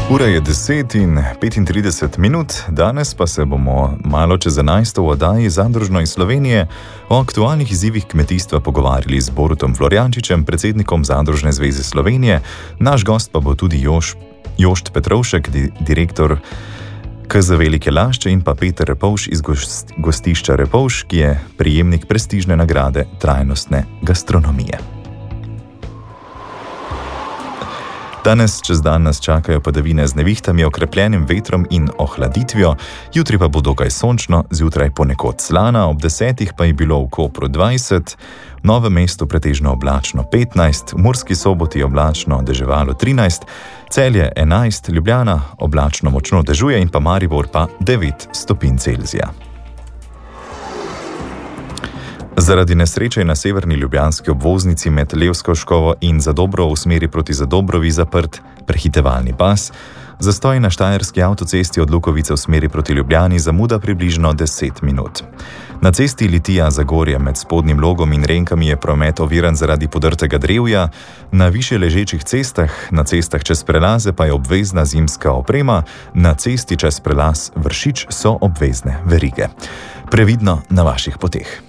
Ura je 10:35, danes pa se bomo malo čez 11 v oddaji Zadružno iz Slovenije o aktualnih izzivih kmetijstva pogovarjali z Borutom Florjančičem, predsednikom Zadružne zveze Slovenije. Naš gost pa bo tudi Jošt Petrovšek, direktor KZ Velike Lašče, in pa Peter Repovš iz gostišča Repovš, ki je prejemnik prestižne nagrade trajnostne gastronomije. Danes čez dan nas čakajo padavine z nevihtami, okrepljenim vetrom in ohladitvijo, jutri pa bo dokaj sončno, zjutraj ponekod slana, ob 10 pa je bilo v Kopru 20, v Novem mestu pretežno oblačno 15, v Murski Soboti oblačno deževalo 13, Celje 11, Ljubljana oblačno močno dežuje in pa Maribor pa 9 stopinj Celzija. Zaradi nesreče je na severni ljubljanski obvoznici med Levsko-Škovo in Zadobro v smeri proti Zadobrovi zaprt prehitevalni pas. Zastoj na štajerski avtocesti od Lukovice v smeri proti Ljubljani zamuda približno 10 minut. Na cesti Litija-Zagorje med Spodnjim Logom in Renkami je promet oviran zaradi podrtega drevja, na višje ležečih cestah, na cestah čez prelaze pa je obvezna zimska oprema, na cesti čez prelaz Vršič so obvezne verige. Previdno na vaših poteh.